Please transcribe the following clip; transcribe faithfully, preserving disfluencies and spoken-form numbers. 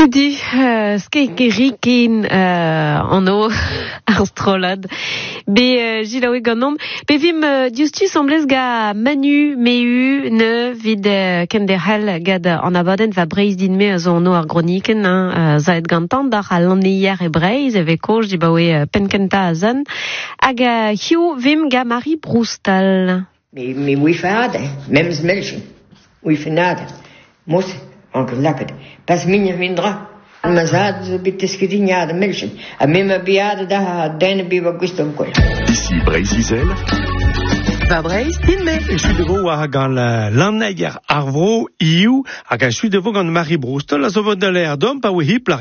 Tudi, uh, skekerikin uh, en eau arstrolad. Be uh, gilaoui ganom. Be vim uh, diustu semblez ga manu meu ne vid uh, kenderhel gad an abaden va breiz din me zo en eau ar groniken hein, uh, zaet gantan dar a lanneier e breiz e vekoj di bawe uh, penkenta a zan. Hag uh, hiu vim ga Marie Broustal. Me, me oui fade, même smelchen. Oui fenade. Mos, anker lakket. Pas minje vindra. Ma zad zo bit eskedignade melchen. A mem a biade da den biwa gustom kol. Ici Breiz-Vizel. Va Breiz, din me. E chou de vo a gant l'anneier arvro iou hag a chou de vo gant Marie Broustal a zo vod da l'air d'om pa we hip la